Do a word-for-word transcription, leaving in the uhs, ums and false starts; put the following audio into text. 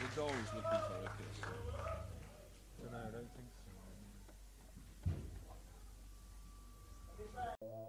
doll's looking for a kiss. Don't know, I don't think